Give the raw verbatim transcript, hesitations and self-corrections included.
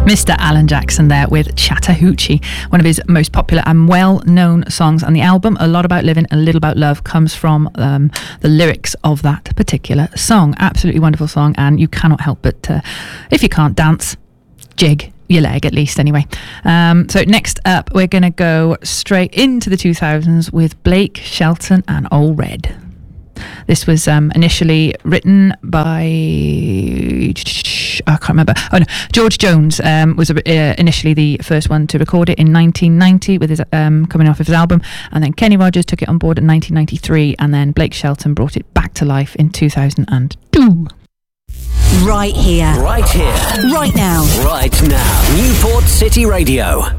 Mister Alan Jackson there with Chattahoochee, one of his most popular and well-known songs on the album. A Lot About Living, A Little About Love comes from um, the lyrics of that particular song. Absolutely wonderful song, and you cannot help but, uh, if you can't dance, jig your leg at least anyway. Um, so next up, we're going to go straight into the two thousands with Blake Shelton and Old Red. This was um, initially written by I can't remember. Oh no, George Jones um, was uh, initially the first one to record it in nineteen ninety with his um, coming off of his album, and then Kenny Rogers took it on board in nineteen ninety-three, and then Blake Shelton brought it back to life in two thousand two. Right here, right here, right now, right now. Newport City Radio.